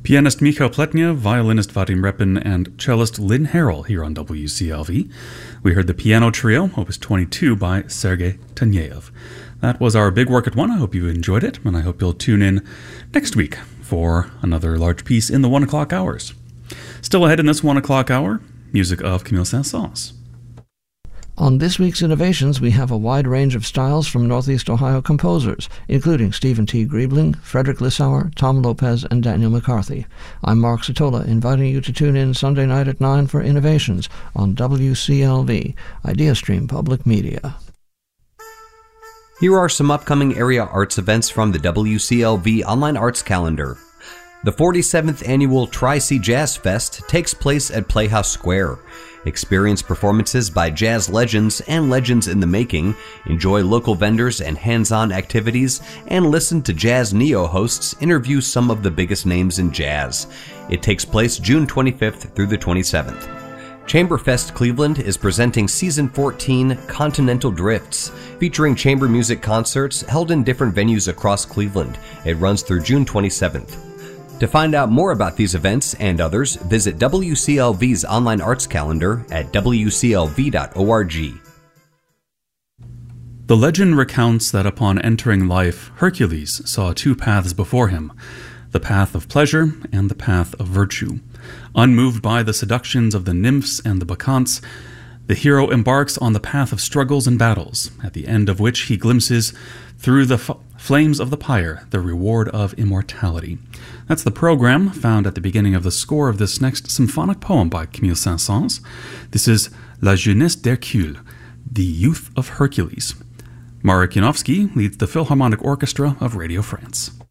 Pianist Mikhail Pletnya, violinist Vadim Repin, and cellist Lynn Harrell here on WCLV. We heard the piano trio, Opus 22 by Sergei Taneyev. That was our big work at 1. I hope you enjoyed it, and I hope you'll tune in next week for another large piece in the 1 o'clock hours. Still ahead in this 1 o'clock hour, music of Camille Saint-Saëns. On this week's Innovations, we have a wide range of styles from Northeast Ohio composers, including Stephen T. Griebling, Frederick Lissauer, Tom Lopez, and Daniel McCarthy. I'm Mark Satola, inviting you to tune in Sunday night at 9 for Innovations on WCLV, IdeaStream Public Media. Here are some upcoming area arts events from the WCLV Online Arts Calendar. The 47th Annual Tri-C Jazz Fest takes place at Playhouse Square. Experience performances by jazz legends and legends in the making, enjoy local vendors and hands-on activities, and listen to Jazz Neo hosts interview some of the biggest names in jazz. It takes place June 25th through the 27th. Chamberfest Cleveland is presenting Season 14 Continental Drifts, featuring chamber music concerts held in different venues across Cleveland. It runs through June 27th. To find out more about these events and others, visit WCLV's online arts calendar at wclv.org. The legend recounts that upon entering life, Hercules saw 2 paths before him, the path of pleasure and the path of virtue. Unmoved by the seductions of the nymphs and the bacchantes, the hero embarks on the path of struggles and battles, at the end of which he glimpses, through the flames of the pyre, the reward of immortality. That's the program found at the beginning of the score of this next symphonic poem by Camille Saint-Saëns. This is La Jeunesse d'Hercule, the Youth of Hercules. Marek Janowski leads the Philharmonic Orchestra of Radio France.